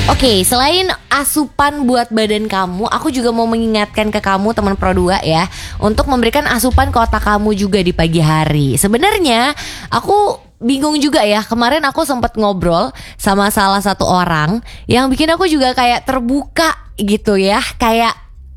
Oke, selain asupan buat badan kamu, aku juga mau mengingatkan ke kamu teman Pro 2 ya, untuk memberikan asupan ke otak kamu juga di pagi hari. Sebenarnya aku bingung juga ya. Kemarin aku sempat ngobrol sama salah satu orang yang bikin aku juga kayak terbuka gitu ya, kayak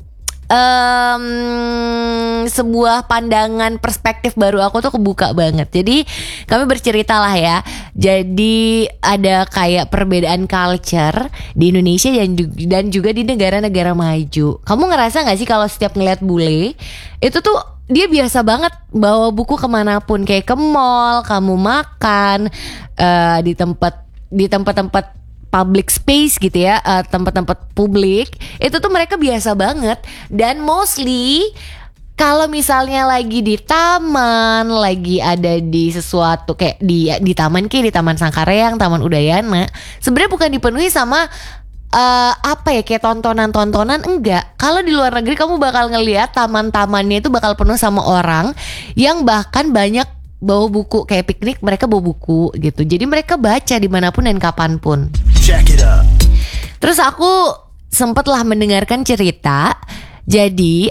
sebuah pandangan perspektif baru aku tuh kebuka banget. Jadi kami bercerita lah ya. Jadi ada kayak perbedaan culture di Indonesia dan juga di negara-negara maju. Kamu ngerasa gak sih kalau setiap ngeliat bule itu tuh dia biasa banget bawa buku kemanapun, kayak ke mall, kamu makan di tempat-tempat public space gitu ya, tempat-tempat publik itu tuh mereka biasa banget. Dan mostly kalau misalnya lagi di taman, lagi ada di sesuatu kayak di taman, kayak di Taman Sangkareang, Taman Udayana, sebenarnya bukan dipenuhi sama apa ya, kayak tontonan-tontonan, enggak. Kalau di luar negeri kamu bakal ngelihat taman-tamannya itu bakal penuh sama orang yang bahkan banyak bawa buku, kayak piknik mereka bawa buku gitu. Jadi mereka baca dimanapun dan kapanpun. Check it out. Terus aku sempatlah mendengarkan cerita. Jadi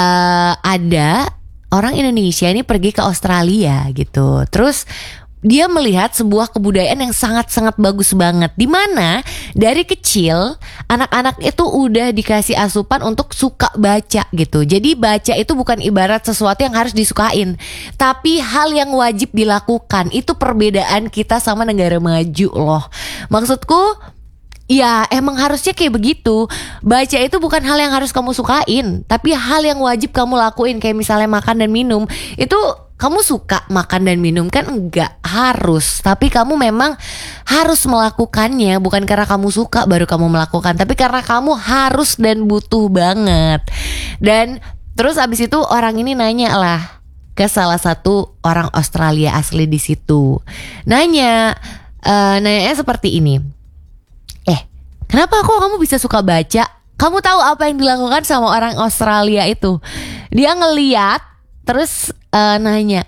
ada orang Indonesia ini pergi ke Australia gitu. Terus dia melihat sebuah kebudayaan yang sangat-sangat bagus banget, di mana dari kecil anak-anak itu udah dikasih asupan untuk suka baca gitu. Jadi baca itu bukan ibarat sesuatu yang harus disukain, tapi hal yang wajib dilakukan. Itu perbedaan kita sama negara maju loh. Maksudku, ya emang harusnya kayak begitu. Baca itu bukan hal yang harus kamu sukain, tapi hal yang wajib kamu lakuin. Kayak misalnya makan dan minum, itu kamu suka makan dan minum kan? Enggak harus, tapi kamu memang harus melakukannya. Bukan karena kamu suka baru kamu melakukan, tapi karena kamu harus dan butuh banget. Dan terus abis itu orang ini nanya lah ke salah satu orang Australia asli di situ. Nanyanya seperti ini. Kenapa kok kamu bisa suka baca? Kamu tahu apa yang dilakukan sama orang Australia itu? Dia ngeliat terus nanya,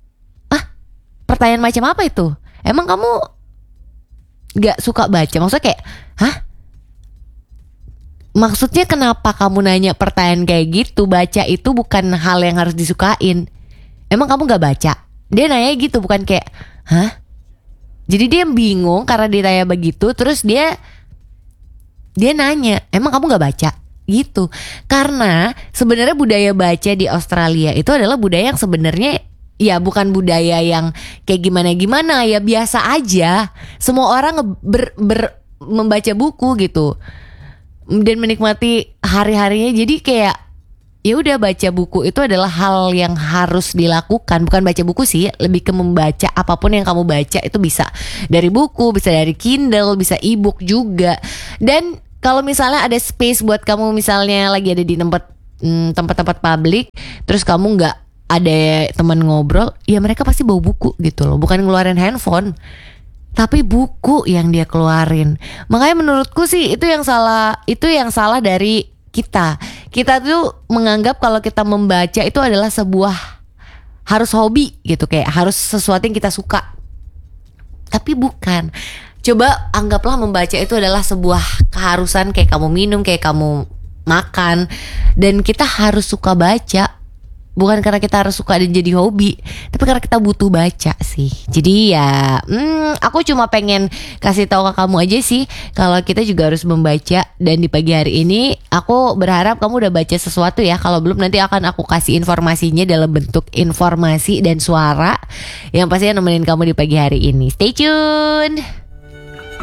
pertanyaan macam apa itu? Emang kamu gak suka baca? Maksudnya kayak, maksudnya kenapa kamu nanya pertanyaan kayak gitu? Baca itu bukan hal yang harus disukain. Emang kamu gak baca? Dia nanya gitu, bukan kayak, Jadi dia bingung karena ditanya begitu. Terus dia nanya, emang kamu gak baca? Gitu. Karena sebenarnya budaya baca di Australia itu adalah budaya yang sebenarnya ya bukan budaya yang kayak gimana-gimana, ya biasa aja. Semua orang membaca buku gitu dan menikmati hari-harinya. Jadi kayak ya udah, baca buku itu adalah hal yang harus dilakukan. Bukan baca buku sih, lebih ke membaca. Apapun yang kamu baca itu bisa dari buku, bisa dari Kindle, bisa e-book juga. Dan kalau misalnya ada space buat kamu, misalnya lagi ada di tempat-tempat publik, terus kamu nggak ada teman ngobrol, ya mereka pasti bawa buku gitu loh. Bukan ngeluarin handphone, tapi buku yang dia keluarin. Makanya menurutku sih itu yang salah dari kita. Kita tuh menganggap kalau kita membaca itu adalah sebuah harus hobi gitu, kayak harus sesuatu yang kita suka. Tapi bukan. Coba anggaplah membaca itu adalah sebuah keharusan, kayak kamu minum, kayak kamu makan. Dan kita harus suka baca. Bukan karena kita harus suka dan jadi hobi, tapi karena kita butuh baca sih. Jadi ya aku cuma pengen kasih tahu ke kamu aja sih, kalau kita juga harus membaca. Dan di pagi hari ini aku berharap kamu udah baca sesuatu ya. Kalau belum, nanti akan aku kasih informasinya dalam bentuk informasi dan suara yang pastinya nemenin kamu di pagi hari ini. Stay tune.